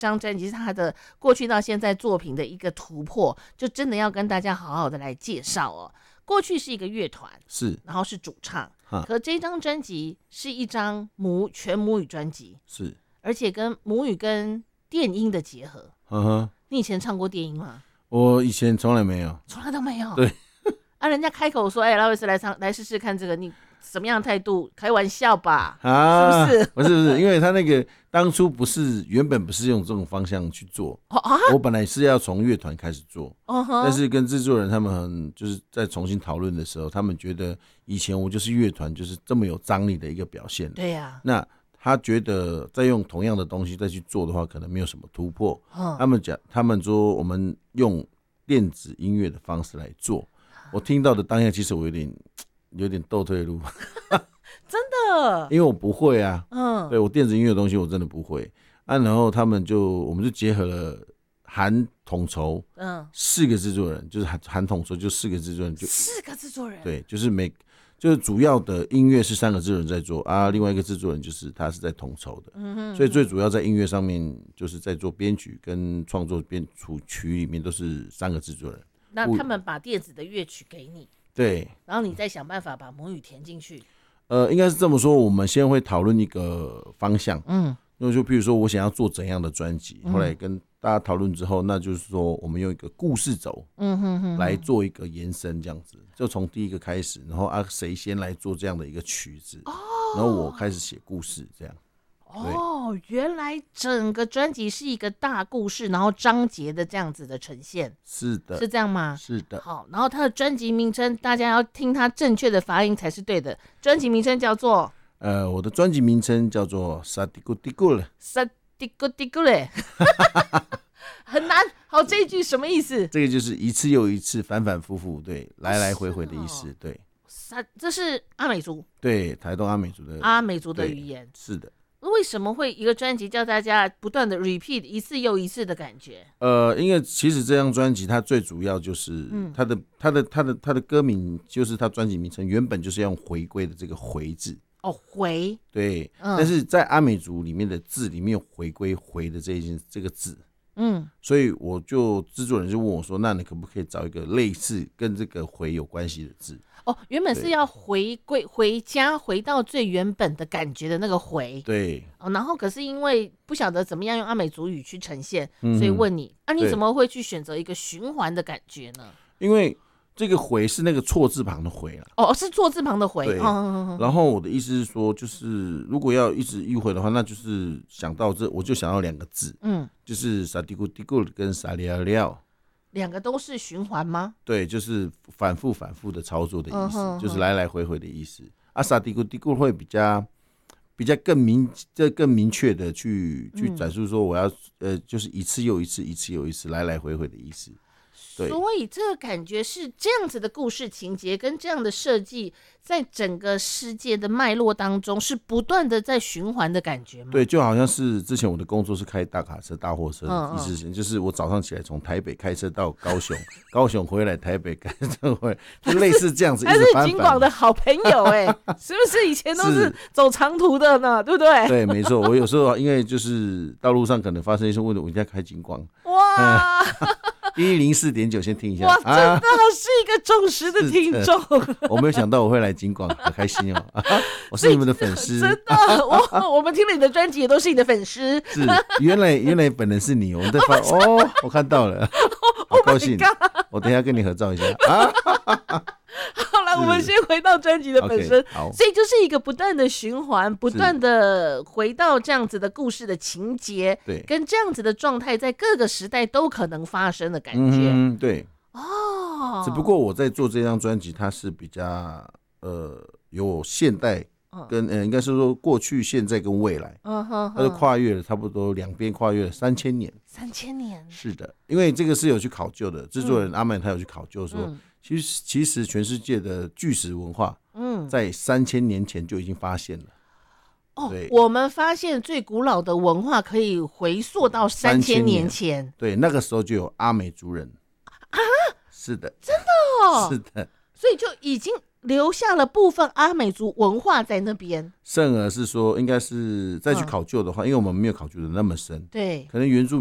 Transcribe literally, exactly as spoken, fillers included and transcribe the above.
张专辑是他的过去到现在作品的一个突破，就真的要跟大家好好的来介绍哦。过去是一个乐团， 是， 然后是主唱，可这张专辑是一张母全母语专辑， 是， 而且跟母语跟电音的结合。 呵呵， 你以前唱过电音吗？ 我以前从来没有， 从来都没有。 对， 啊，人家开口说，哎、欸，拉维斯来唱，来试试看这个，你什么样的态度？开玩笑吧， 啊， 是不是？ 不是不是，因为他那个当初不是原本不是用这种方向去做， 哦啊， 我本来是要从乐团开始做， 哦、 但是跟制作人他们很就是在重新讨论的时候，他们觉得以前我就是乐团，就是这么有张力的一个表现， 对呀、啊， 那他觉得再用同样的东西再去做的话，可能没有什么突破。嗯、他们讲，他们说我们用电子音乐的方式来做，我听到的当下，其实我有点有点倒退路。 真的， 因为我不会啊， 嗯， 对我电子音乐的东西我真的不会啊。然后他们就我们就结合了含统筹，嗯，四个制作人，就是含含统筹就四个制作人，就四个制作人， 对，就是每就是主要的音乐是三个制作人在做啊，另外一个制作人就是他是在统筹的，嗯哼，所以最主要在音乐上面就是在做编曲跟创作编曲里面都是三个制作人。 那他们把电子的乐曲给你， 对， 然后你再想办法把母语填进去。 呃，应该是这么说，我们先会讨论一个方向，嗯，因为就譬如说我想要做怎样的专辑，后来跟大家讨论之后，那就是说我们用一个故事轴，嗯哼哼，来做一个延伸，这样子，就从第一个开始，然后啊谁先来做这样的一个曲子，哦，然后我开始写故事，这样。 哦，原来整个专辑是一个大故事，然后章节的这样子的呈现， 是的， 是这样吗？ 是的。 好，然后它的专辑名称，大家要听它正确的发音才是对的。专辑名称叫做…… 呃，我的专辑名称叫做《萨迪古迪古勒》。 萨迪古迪古勒，很难。好，这一句什么意思？ 这个就是一次又一次，反反复复，对，来来回回的意思，对。 这是阿美族， 对，台东阿美族的阿美族的语言， 是的。 为什么会一个专辑叫大家不断的 repeat 一次又一次的感觉？ 呃，因为其实这张专辑它最主要就是它的、嗯、它的它的它的歌名就是它专辑名称原本就是要用回归的这个回字哦，回对、嗯，但是在阿美族里面的字里面有回归回的这一件这个字，嗯，所以我就制作人就问我说，那你可不可以找一个类似跟这个回有关系的字？ 哦，原本是要回归回家，回到最原本的感觉的那个回， 对。 哦，然后可是因为不晓得怎么样用阿美族语去呈现，嗯、所以问你，啊，你怎么会去选择一个循环的感觉呢？ 因为这个回是那个错字旁的回啦， 哦，是错字旁的回。 对、哦。然后我的意思是说，就是如果要一直迂回的话，那就是想到这，我就想到两个字，嗯，就是萨迪古迪古跟萨利亚廖。 两个都是循环吗？ 对，就是反复反复的操作的意思，嗯、就是来来回回的意思。阿萨迪古迪古会比较比较更明，这更明确的去去展述说，我要呃，就是一次又一次，一次又一次，来来回回的意思。对， 所以这个感觉是这样子的故事情节跟这样的设计，在整个世界的脉络当中是不断的在循环的感觉吗？ 对，就好像是之前我的工作是开大卡车、大货车的意思，就是我早上起来从台北开车到高雄，高雄回来台北开车回来，就类似这样子一直反反。 他是景广的好朋友哎、欸，是不是以前都是走长途的呢？对不对？ 对，没错。我有时候因为就是道路上可能发生一些问题，我一定要开景广。 哇！ 一零四点九，先听一下。 哇，真的是一个忠实的听众。 我没有想到我会来景广，好开心哦！啊、我是你们的粉丝， 真的。我我们听了你的专辑，也都是你的粉丝。 是，原来原来本人是你，我们在发哦，我看到了，好高兴。Oh、我等一下跟你合照一下啊。 好了，我们先回到专辑的本身， okay, 所以就是一个不断的循环，不断的回到这样子的故事的情节， 对， 跟这样子的状态，在各个时代都可能发生的感觉。 嗯，对。 哦， 只不过我在做这张专辑，它是比较呃有现代跟呃应该是说过去、现在跟未来，嗯哼，它就跨越了差不多两边跨越了三千年。 三千年， 是的，因为这个是有去考究的，制作人阿曼他有去考究说。嗯其实，其实全世界的巨石文化，嗯，在三千年前就已经发现了。 哦，我们发现最古老的文化可以回溯到三千年前。 对，那个时候就有阿美族人啊，是的， 真的哦， 是的。 所以就已经留下了部分阿美族文化在那边。 甚而是说，应该是再去考究的话，嗯、因为我们没有考究的那么深， 对， 可能原住